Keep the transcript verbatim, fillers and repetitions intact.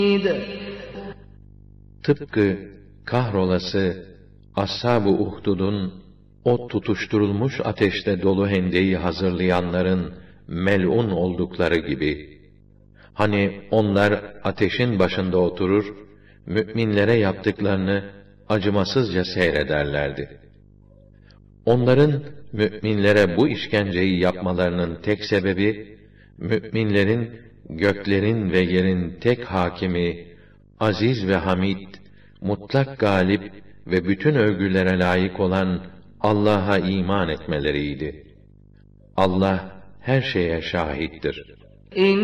Tıpkı kahrolası Ashab-ı Uhdud'un o tutuşturulmuş ateşte dolu hendeyi hazırlayanların mel'un oldukları gibi, hani onlar ateşin başında oturur, müminlere yaptıklarını acımasızca seyrederlerdi. Onların müminlere bu işkenceyi yapmalarının tek sebebi, müminlerin göklerin ve yerin tek hakimi, aziz ve hamid, mutlak galip ve bütün övgülere layık olan Allah'a iman etmeleriydi. Allah her şeye şahittir.